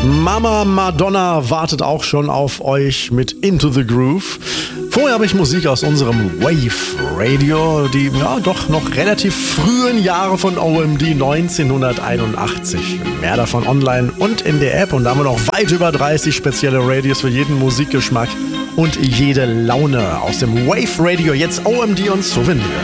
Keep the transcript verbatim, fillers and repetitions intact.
Mama Madonna wartet auch schon auf euch mit Into the Groove. Vorher habe ich Musik aus unserem Wave Radio, die ja doch noch relativ frühen Jahre von O M D neunzehnhunderteinundachtzig. Mehr davon online und in der App, und da haben wir noch weit über dreißig spezielle Radios für jeden Musikgeschmack und jede Laune. Aus dem Wave Radio jetzt O M D und Souvenir.